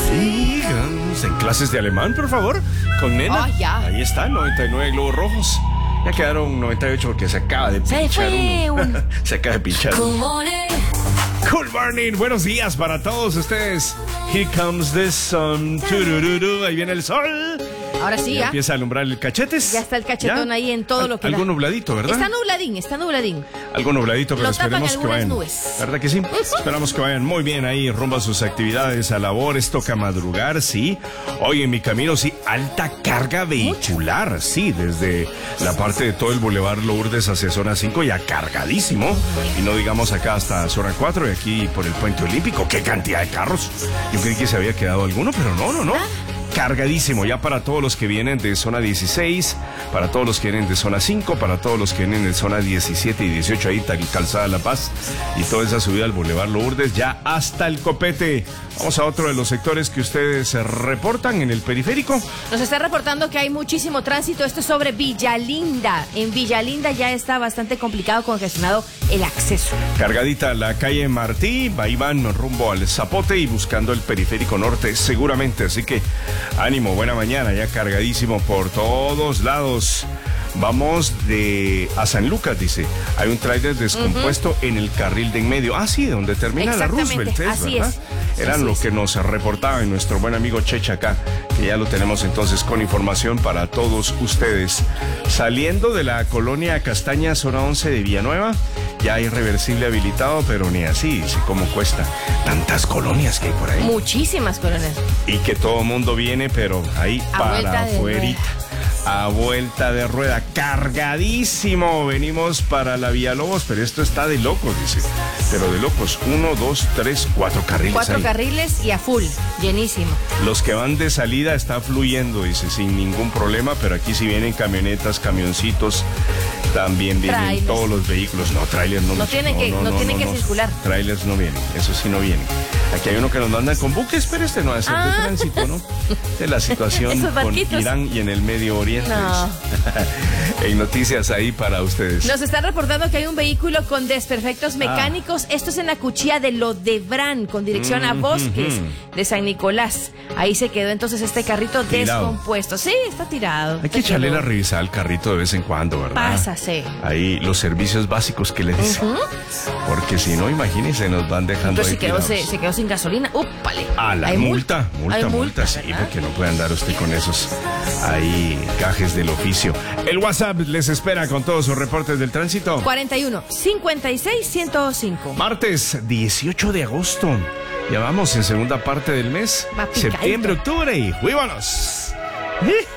Sigamos en clases de alemán, por favor, con Nena. Ya. Ahí está, 99 globos rojos. Ya quedaron 98 porque se acaba de pinchar fue uno. Se acaba de pinchar Good uno. morning. Good morning, buenos días para todos ustedes. Here comes the sun. Turururu, ahí viene el sol. Ahora sí, ya. Empieza a alumbrar el cachetes. Ya está el cachetón ahí en todo lo que Algo da. nubladito, ¿verdad? Está nubladín. Algo nubladito, pero Lo tapan esperemos que algunas vayan. nubes. ¿Verdad que sí? Esperamos que vayan muy bien ahí, rumbo a sus actividades, a labores, toca madrugar, sí. Hoy en mi camino, sí, alta carga vehicular, sí, desde la parte de todo el Boulevard Lourdes hacia zona 5, ya cargadísimo. Y no digamos acá hasta zona 4 y aquí por el Puente Olímpico. ¡Qué cantidad de carros! Yo creí que se había quedado alguno, pero no. Cargadísimo ya para todos los que vienen de zona 16, para todos los que vienen de zona 5, para todos los que vienen de zona 17 y 18, ahí Calzada La Paz y toda esa subida al Boulevard Lourdes, ya hasta el Copete. Vamos a otro de los sectores que ustedes reportan en el periférico. Nos está reportando que hay muchísimo tránsito. Esto es sobre Villalinda. En Villalinda ya está bastante complicado, congestionado el acceso. Cargadita la calle Martí, ahí van rumbo al Zapote y buscando el periférico norte seguramente, así que ánimo, buena mañana, ya cargadísimo por todos lados. Vamos a San Lucas, dice. Hay un tráiler descompuesto en el carril de en medio. Ah, sí, donde termina la Roosevelt, así ¿verdad? es. Eran lo que nos reportaba nuestro buen amigo Checha acá, que ya lo tenemos entonces con información para todos ustedes. Saliendo de la colonia Castaña, zona 11 de Villanueva, ya irreversible habilitado, pero ni así, dice, cómo cuesta. Tantas colonias que hay por ahí. Muchísimas colonias. Y que todo mundo viene, pero ahí para afuerita. A vuelta de rueda, cargadísimo. Venimos para la Villalobos, pero esto está de locos, dice. Pero de locos, 1, 2, 3, 4 carriles. 4 ahí. Carriles y a full, llenísimo. Los que van de salida está fluyendo, dice, sin ningún problema, pero aquí sí vienen camionetas, camioncitos, también vienen Trailers. todos los vehículos. No, trailers no. No tienen que circular. Trailers no vienen, eso sí no vienen. Aquí hay uno que nos manda con buques, pero este no hace de tránsito, ¿no? De la situación Esos con barquitos. Irán y en el Medio Oriente. No. Hay noticias ahí para ustedes. Nos están reportando que hay un vehículo con desperfectos mecánicos. Esto es en la cuchilla de Lodebrán, con dirección a Bosques de San Nicolás. Ahí se quedó entonces este carrito Tirado. descompuesto. Sí, está tirado. Hay que echarle la revisada al carrito de vez en cuando, ¿verdad? Pásase. Ahí los servicios básicos que le dicen. Porque si no, imagínense, nos van dejando Entonces ahí se quedó sin gasolina. ¡Úpale! Ah, la Hay multa, sí, ¿verdad? porque no puede andar usted con esos ahí gajes del oficio. El WhatsApp les espera con todos sus reportes del tránsito. 41 56 105. Martes 18 de agosto. Ya vamos en segunda parte del mes. Va picadito. Septiembre, octubre y ¡vámonos!